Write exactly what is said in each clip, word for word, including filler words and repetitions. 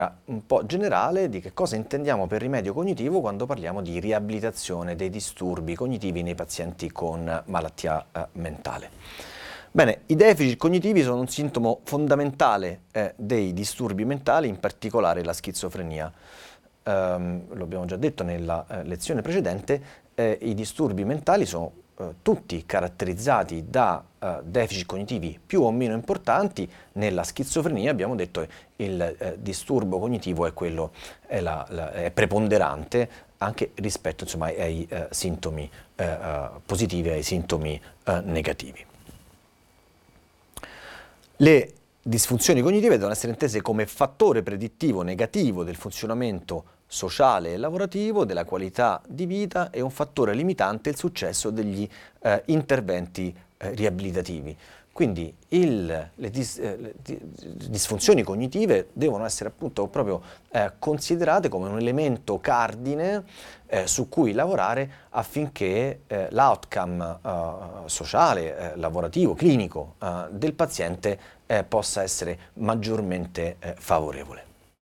un po' generale di che cosa intendiamo per rimedio cognitivo quando parliamo di riabilitazione dei disturbi cognitivi nei pazienti con malattia eh, mentale. Bene, i deficit cognitivi sono un sintomo fondamentale eh, dei disturbi mentali, in particolare la schizofrenia. Um, lo abbiamo già detto nella eh, lezione precedente, eh, i disturbi mentali sono eh, tutti caratterizzati da eh, deficit cognitivi più o meno importanti. Nella schizofrenia abbiamo detto che il eh, disturbo cognitivo è quello è, la, la, è preponderante anche rispetto, insomma, ai eh, sintomi eh, eh, positivi e ai sintomi eh, negativi. Le disfunzioni cognitive devono essere intese come fattore predittivo negativo del funzionamento sociale e lavorativo, della qualità di vita e un fattore limitante il successo degli eh, interventi eh, riabilitativi. Quindi il, le, dis, eh, le disfunzioni cognitive devono essere appunto proprio eh, considerate come un elemento cardine eh, su cui lavorare affinché eh, l'outcome eh, sociale, eh, lavorativo, clinico eh, del paziente eh, possa essere maggiormente eh, favorevole.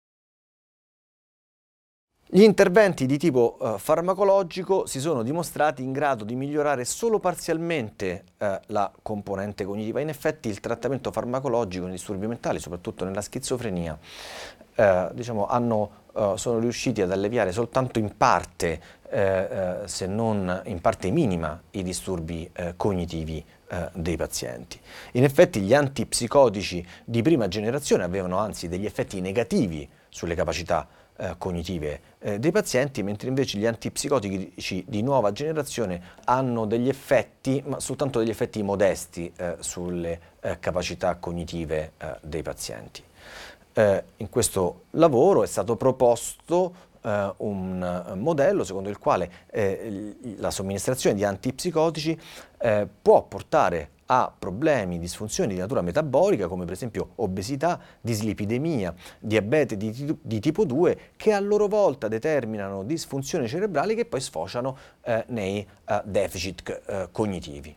Gli interventi di tipo eh, farmacologico si sono dimostrati in grado di migliorare solo parzialmente eh, la componente cognitiva. In effetti il trattamento farmacologico nei disturbi mentali, soprattutto nella schizofrenia, eh, diciamo, hanno, eh, sono riusciti ad alleviare soltanto in parte, eh, eh, se non in parte minima, i disturbi eh, cognitivi eh, dei pazienti. In effetti gli antipsicotici di prima generazione avevano anzi degli effetti negativi sulle capacità Eh, cognitive eh, dei pazienti, mentre invece gli antipsicotici di nuova generazione hanno degli effetti, ma soltanto degli effetti modesti eh, sulle eh, capacità cognitive eh, dei pazienti. Eh, in questo lavoro è stato proposto eh, un modello secondo il quale eh, la somministrazione di antipsicotici eh, può portare a problemi, disfunzioni di natura metabolica come per esempio obesità, dislipidemia, diabete di, di tipo due, che a loro volta determinano disfunzioni cerebrali che poi sfociano eh, nei eh, deficit eh, cognitivi.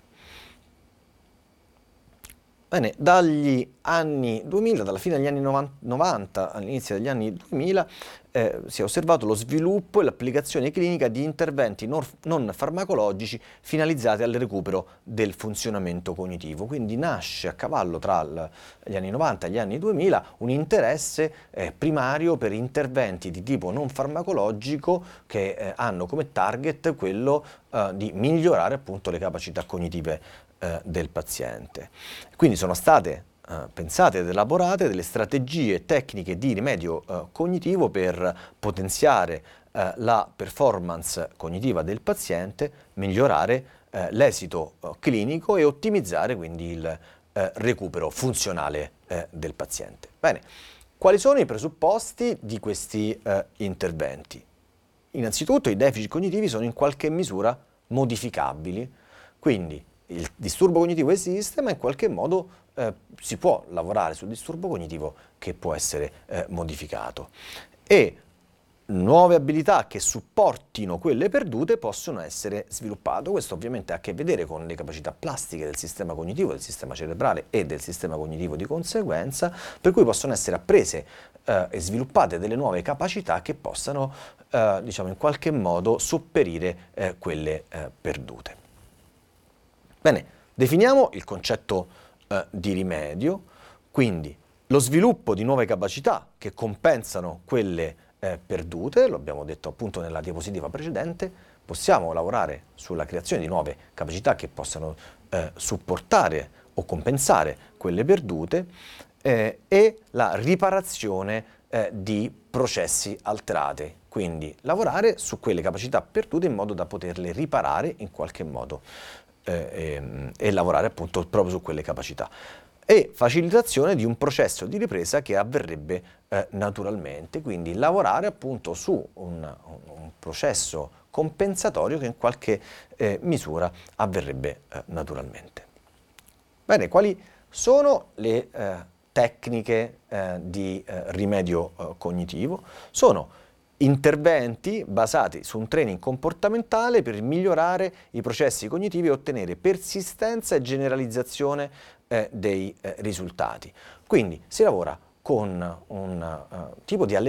Bene, dagli anni duemila, dalla fine degli anni novanta all'inizio degli anni duemila, eh, si è osservato lo sviluppo e l'applicazione clinica di interventi non, non farmacologici finalizzati al recupero del funzionamento cognitivo. Quindi nasce a cavallo tra il, gli anni novanta e gli anni duemila un interesse eh, primario per interventi di tipo non farmacologico che eh, hanno come target quello eh, di migliorare appunto le capacità cognitive eh, del paziente. Quindi sono state Uh, pensate ed elaborate delle strategie tecniche di rimedio uh, cognitivo per potenziare uh, la performance cognitiva del paziente, migliorare uh, l'esito uh, clinico e ottimizzare quindi il uh, recupero funzionale uh, del paziente. Bene, quali sono i presupposti di questi uh, interventi? Innanzitutto i deficit cognitivi sono in qualche misura modificabili, quindi il disturbo cognitivo esiste, ma in qualche modo eh, si può lavorare sul disturbo cognitivo che può essere eh, modificato. E nuove abilità che supportino quelle perdute possono essere sviluppate. Questo ovviamente ha a che vedere con le capacità plastiche del sistema cognitivo, del sistema cerebrale e del sistema cognitivo di conseguenza, per cui possono essere apprese eh, e sviluppate delle nuove capacità che possano, eh, diciamo, in qualche modo sopperire eh, quelle eh, perdute. Bene, definiamo il concetto eh, di rimedio, quindi lo sviluppo di nuove capacità che compensano quelle eh, perdute, lo abbiamo detto appunto nella diapositiva precedente, possiamo lavorare sulla creazione di nuove capacità che possano eh, supportare o compensare quelle perdute eh, e la riparazione eh, di processi alterati, quindi lavorare su quelle capacità perdute in modo da poterle riparare in qualche modo. Eh, e, e lavorare appunto proprio su quelle capacità e facilitazione di un processo di ripresa che avverrebbe eh, naturalmente, quindi lavorare appunto su un, un, un processo compensatorio che in qualche eh, misura avverrebbe eh, naturalmente. Bene, quali sono le eh, tecniche eh, di eh, rimedio eh, cognitivo? Sono interventi basati su un training comportamentale per migliorare i processi cognitivi e ottenere persistenza e generalizzazione eh, dei eh, risultati. Quindi si lavora con un uh, tipo di